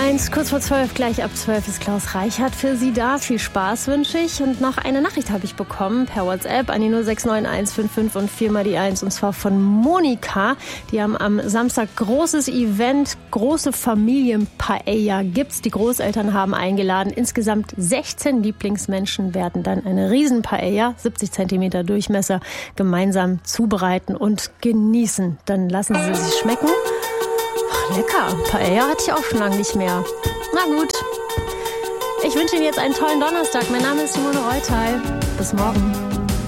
6.09.01, kurz vor 12, gleich ab 12 ist Klaus Reichert für Sie da. Viel Spaß wünsche ich. Und noch eine Nachricht habe ich bekommen per WhatsApp an die 069155 und 4 mal die 1. Und zwar von Monika. Die haben am Samstag großes Event, große Familienpaella gibt's. Die Großeltern haben eingeladen. Insgesamt 16 Lieblingsmenschen werden dann eine Riesenpaella, 70 Zentimeter Durchmesser, gemeinsam zubereiten und genießen. Dann lassen Sie sich schmecken. Lecker. Paella hatte ich auch schon lange nicht mehr. Na gut. Ich wünsche Ihnen jetzt einen tollen Donnerstag. Mein Name ist Simone Reutal. Bis morgen.